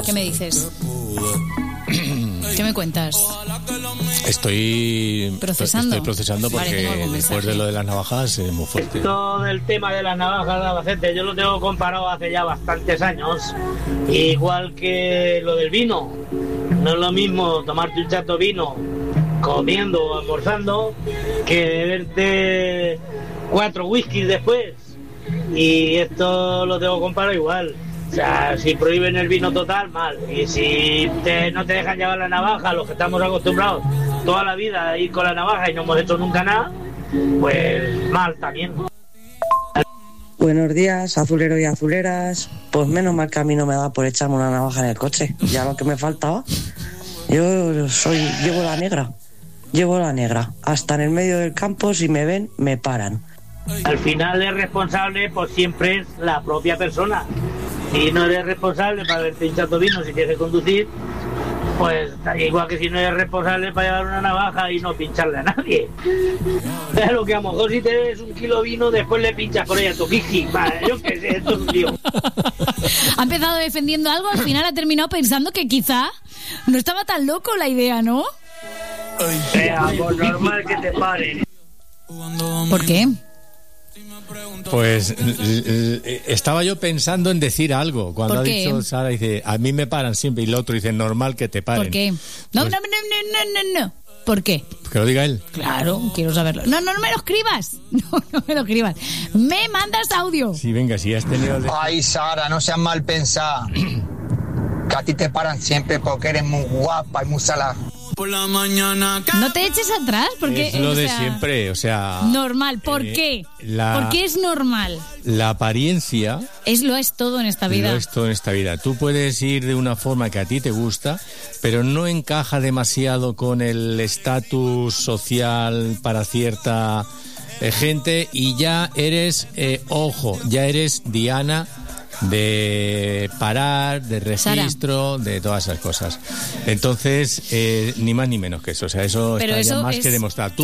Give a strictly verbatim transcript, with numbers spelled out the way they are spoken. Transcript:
¿Qué me dices? ¿Qué me cuentas? Estoy procesando, estoy procesando porque vale, después de lo de las navajas es muy fuerte. Todo el tema de las navajas de Albacete, yo lo tengo comparado hace ya bastantes años, igual que lo del vino. No es lo mismo tomarte un chato vino comiendo o almorzando que beberte cuatro whiskies después. Y esto lo tengo comparado igual. O sea, si prohíben el vino total, mal. Y si te, no te dejan llevar la navaja, los que estamos acostumbrados toda la vida a ir con la navaja y no hemos hecho nunca nada, pues mal también. Buenos días, azuleros y azuleras. Pues menos mal que a mí no me da por echarme una navaja en el coche. Ya lo que me faltaba. Yo soy, llevo la negra. Llevo la negra. Hasta en el medio del campo, si me ven, me paran. Al final el responsable, pues siempre es la propia persona. Si no eres responsable para haberte hinchado vino si quieres conducir, pues igual que si no eres responsable para llevar una navaja y no pincharle a nadie. Es lo que a lo mejor si te des un kilo de vino, después le pinchas con ella tu kiki. Vale, yo qué sé, esto es un lío. Ha empezado defendiendo algo, al final ha terminado pensando que quizá no estaba tan loco la idea, ¿no? Sea, pues normal que te paren. ¿Por qué? Pues estaba yo pensando en decir algo cuando ha dicho Sara, dice, a mí me paran siempre, y el otro dice, normal que te paren. ¿Por qué? No, pues, no, no, no, no, no. ¿Por qué? Que lo diga él. Claro, quiero saberlo. No, no, no me lo escribas. No, no me lo escribas. Me mandas audio. Sí, venga, si has tenido... El... Ay, Sara, no seas mal pensada. Que a ti te paran siempre porque eres muy guapa y muy salada. Por la mañana. No te eches atrás, porque es lo o de sea, siempre, o sea... Normal, ¿por eh, qué? La, ¿Por qué es normal? La apariencia... Es lo es todo en esta vida. Lo es todo en esta vida. Tú puedes ir de una forma que a ti te gusta, pero no encaja demasiado con el estatus social para cierta eh, gente y ya eres, eh, ojo, ya eres Diana de parar, de registro, Sara, de todas esas cosas. Entonces, eh, ni más ni menos que eso. O sea, eso pero está eso ya más es... que demostrado.